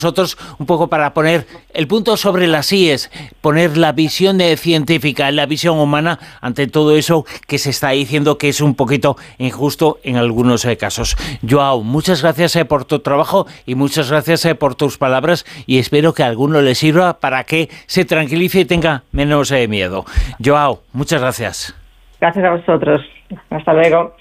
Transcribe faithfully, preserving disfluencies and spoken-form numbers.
nosotros un poco para poner el punto sobre las íes, poner la visión de científica, la visión humana ante todo eso que se está diciendo que es un poquito injusto en algunos eh, casos. Joao, muchas gracias eh, por tu trabajo y muchas gracias eh, por tus palabras y espero que a alguno le sirva para que se tranquilice y tenga menos eh, miedo. Joao, muchas gracias. Gracias a vosotros. Hasta luego.